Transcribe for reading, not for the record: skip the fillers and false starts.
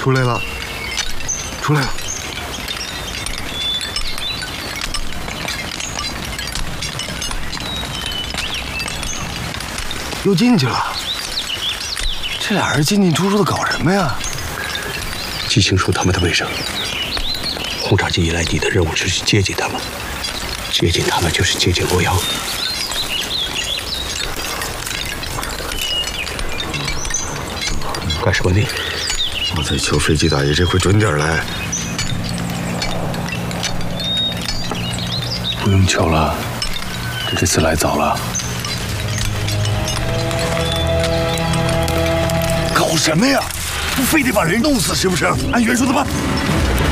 出来了，出来了！又进去了。这俩人进进出出的搞什么呀？ 记清楚他们的位置。轰炸机一来，你的任务是去接近他们，接近他们就是接近洛阳。干什么你？ 我在求飞机大爷这回准点来。 不用求了，这次来早了。 搞什么呀？不非得把人弄死是不是？按袁说的办。